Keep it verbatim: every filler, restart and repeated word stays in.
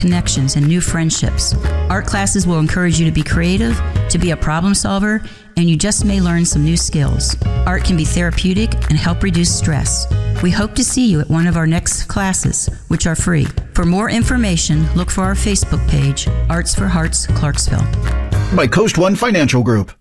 connections, and new friendships. Art classes will encourage you to be creative, to be a problem solver, and you just may learn some new skills. Art can be therapeutic and help reduce stress. We hope to see you at one of our next classes, which are free. For more information, look for our Facebook page, Arts for Hearts Clarksville. By Coast One Financial Group.